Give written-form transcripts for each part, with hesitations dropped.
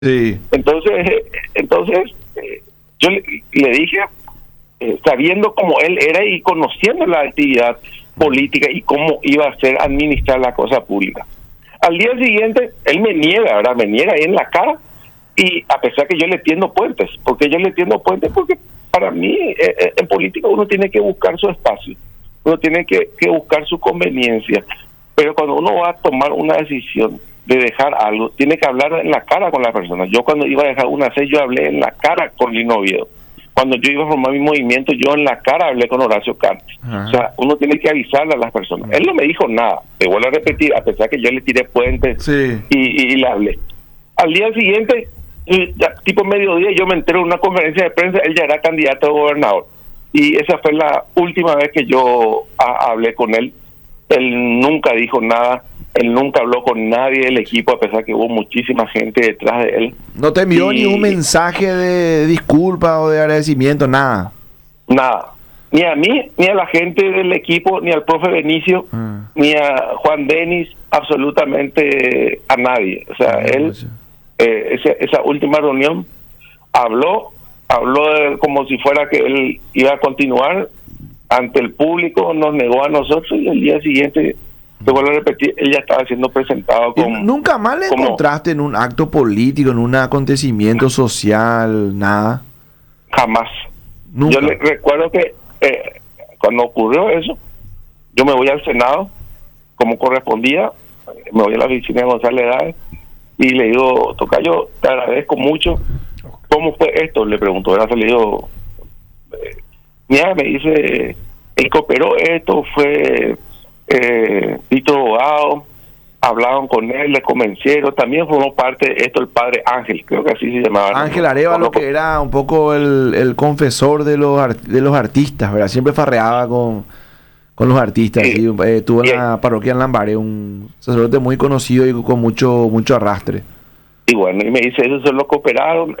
Sí. Entonces, yo le dije, sabiendo cómo él era y conociendo la actividad política y cómo iba a ser administrar la cosa pública. Al día siguiente, él me niega, ¿verdad? Me niega ahí en la cara, y a pesar que yo le tiendo puentes, porque para mí, en política uno tiene que buscar su espacio, uno tiene que buscar su conveniencia, pero cuando uno va a tomar una decisión de dejar algo, tiene que hablar en la cara con la persona. Yo cuando iba a dejar una C, yo hablé en la cara con Lino Oviedo. Cuando yo iba a formar mi movimiento, yo en la cara hablé con Horacio Cartes. O sea, uno tiene que avisarle a las personas. Él no me dijo nada, te vuelvo a repetir, a pesar que yo le tiré puentes y le hablé. Al día siguiente, ya, tipo mediodía, yo me entero en una conferencia de prensa, él ya era candidato a gobernador. Y esa fue la última vez que yo hablé con él. Él nunca dijo nada, él nunca habló con nadie del equipo, a pesar que hubo muchísima gente detrás de él. ¿No te envió ni un mensaje de disculpa o de agradecimiento, nada? Nada. Ni a mí, ni a la gente del equipo, ni al profe Benicio, ni a Juan Denis, absolutamente a nadie. O sea, él, esa última reunión, habló como si fuera que él iba a continuar ante el público, nos negó a nosotros, y el día siguiente, te vuelvo a repetir, él ya estaba siendo presentado como... ¿Nunca más le encontraste en un acto político, en un acontecimiento social, nada? Jamás. ¿Nunca? Yo le recuerdo que cuando ocurrió eso, yo me voy al Senado, como correspondía, me voy a la oficina de González Edáez, y le digo, tocayo, te agradezco mucho. ¿Cómo fue esto? Le preguntó. Era, le digo, mira, me dice, el que operó esto fue Víctor Abogado, hablaron con él, le convencieron, también formó parte de esto el padre Ángel, creo que así se llamaba. Ángel Arévalo, que era un poco el confesor de los artistas, ¿verdad? Siempre farreaba con los artistas. Sí. Tuvo en la parroquia en Lambaré un sacerdote muy conocido y con mucho arrastre. Y bueno, y me dice, esos son los que operaron,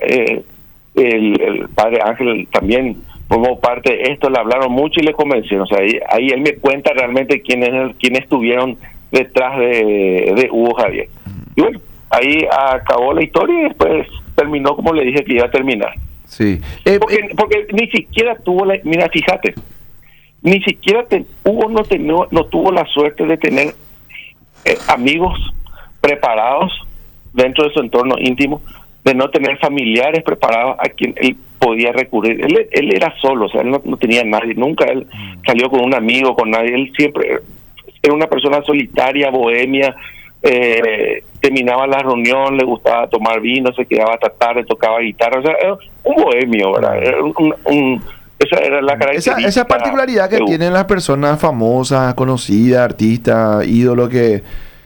el padre Ángel también formó parte de esto, le hablaron mucho y le convencieron. O sea, ahí él me cuenta realmente quiénes estuvieron detrás de Hugo Javier. Y bueno, ahí acabó la historia y después terminó como le dije que iba a terminar. Sí. Porque ni siquiera tuvo mira, fíjate, ni siquiera Hugo no tuvo la suerte de tener amigos preparados dentro de su entorno íntimo, de no tener familiares preparados a quien él podía recurrir. Él era solo, o sea, él no tenía nadie, nunca él salió con un amigo, con nadie, él siempre era una persona solitaria, bohemia, terminaba la reunión, le gustaba tomar vino, se quedaba hasta tarde, tocaba guitarra, o sea, era un bohemio, ¿verdad? Era esa era la característica. Esa particularidad que tienen las personas famosas, conocidas, artistas, ídolos, que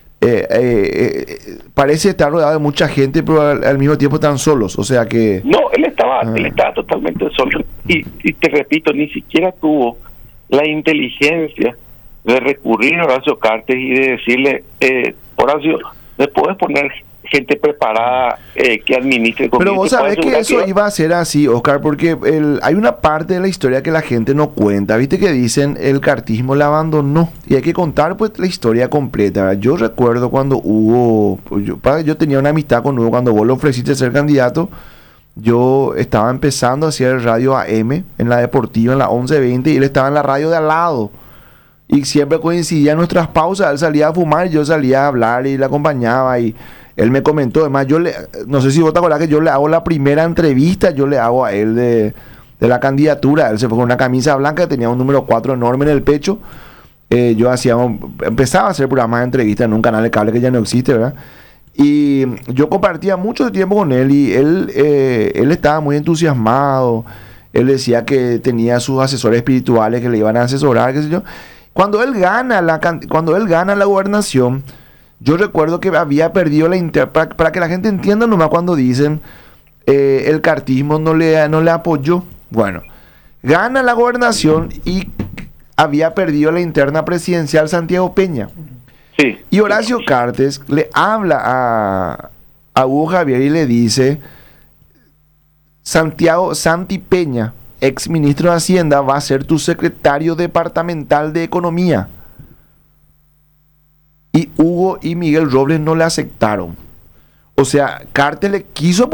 parece estar rodeado de mucha gente, pero al mismo tiempo están solos, o sea que... No, él estaba totalmente solo, y te repito, ni siquiera tuvo la inteligencia de recurrir a Horacio Cartes y de decirle, Horacio, ¿me puedes poner gente preparada que administre conmigo? Pero vos sabés que eso iba a ser así, Oscar, porque hay una parte de la historia que la gente no cuenta. Viste que dicen el cartismo la abandonó, y hay que contar pues la historia completa. Yo recuerdo cuando Hugo, yo tenía una amistad con Hugo cuando vos le ofreciste ser candidato. Yo estaba empezando a hacer radio AM en la deportiva, en la 1120, y él estaba en la radio de al lado. Y siempre coincidían nuestras pausas, él salía a fumar, yo salía a hablar y le acompañaba, y él me comentó, además no sé si vos te acordás que yo le hago la primera entrevista, yo le hago a él de la candidatura. Él se fue con una camisa blanca, tenía un número 4 enorme en el pecho. Yo empezaba a hacer programas de entrevistas en un canal de cable que ya no existe, ¿verdad? Y yo compartía mucho tiempo con él, y él estaba muy entusiasmado. Él decía que tenía sus asesores espirituales que le iban a asesorar, qué sé yo. Cuando él gana la gobernación, yo recuerdo que había perdido para que la gente entienda nomás, cuando dicen el cartismo no le apoyó. Bueno, gana la gobernación y había perdido la interna presidencial Santiago Peña. Sí. Y Horacio Cartes le habla a Hugo Javier y le dice, Santi Peña, ex ministro de Hacienda, va a ser tu secretario departamental de Economía. Y Hugo y Miguel Robles no le aceptaron. O sea, Carter le quiso